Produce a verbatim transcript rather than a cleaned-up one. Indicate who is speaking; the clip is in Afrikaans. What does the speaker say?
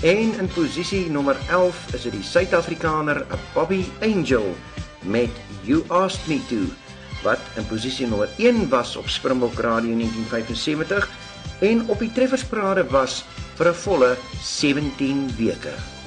Speaker 1: En in posisie nommer elf is dit die Suid-Afrikaner Bobby Angel met You Asked Me To, wat in posisie nommer een was op Springbok Radio negentien vyfensewentig en op die treffersparade was vir 'n volle sewentien weke.